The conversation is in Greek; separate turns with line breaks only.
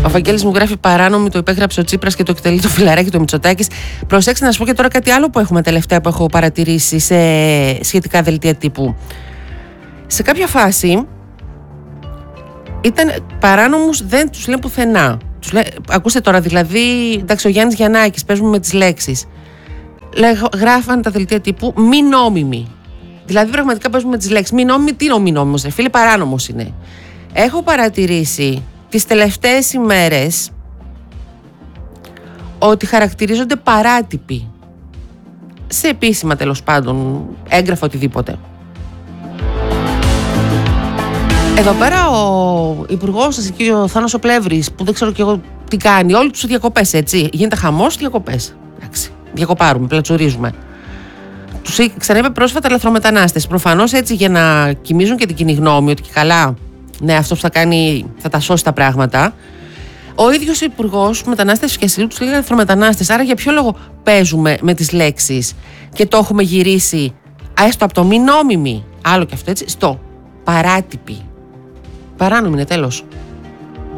Ο Βαγγέλης μου γράφει παράνομη, το υπέγραψε ο Τσίπρας και το εκτελεί το φιλαράκι του Μητσοτάκης. Προσέξτε να σου πω και τώρα κάτι άλλο που έχουμε τελευταία, που έχω παρατηρήσει σε σχετικά δελτία τύπου. Σε κάποια φάση ήταν παράνομους, δεν τους λένε πουθενά. Ακούστε τώρα, δηλαδή, εντάξει, ο Γιάννης Γιαννάκης, παίζουμε με τις λέξεις. Γράφαν τα δελτία τύπου μη νόμιμοι. Δηλαδή, πραγματικά παίζουμε με τις λέξεις. Μη νόμιμοι, τι είναι ο μη νόμιμος, ρε φίλε, παράνομος είναι. Έχω παρατηρήσει τις τελευταίες ημέρες ότι χαρακτηρίζονται παράτυποι. Σε επίσημα, τέλος πάντων, έγγραφα, οτιδήποτε. Εδώ πέρα ο υπουργός σας εκεί, ο Θάνος ο Πλεύρης, που δεν ξέρω και εγώ τι κάνει, όλοι τους διακοπές, έτσι. Γίνεται χαμός, διακοπές. Εντάξει, διακοπάρουμε, πλατσουρίζουμε. Τους ξαναείπε πρόσφατα λαθρομετανάστες. Προφανώς έτσι για να κοιμίζουν και την κοινή γνώμη ότι και καλά, ναι, αυτό που θα κάνει θα τα σώσει τα πράγματα. Ο ίδιος ο υπουργός μετανάστευσης και ασύλου τους λέει λαθρομετανάστες. Άρα για ποιο λόγο παίζουμε με τις λέξεις και το έχουμε γυρίσει έστω από το μη νόμιμη, άλλο και αυτό έτσι, στο παράτυπη. Παράνομη είναι, τέλος.